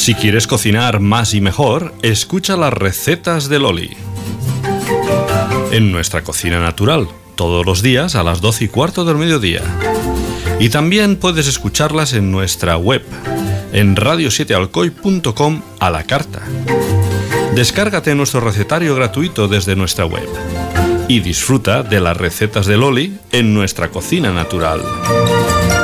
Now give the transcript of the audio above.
Si quieres cocinar más y mejor, escucha las recetas de Loli. En nuestra cocina natural, todos los días a las 12:15 del mediodía. Y también puedes escucharlas en nuestra web, en radio7alcoy.com a la carta. Descárgate nuestro recetario gratuito desde nuestra web y disfruta de las recetas de Loli en nuestra cocina natural.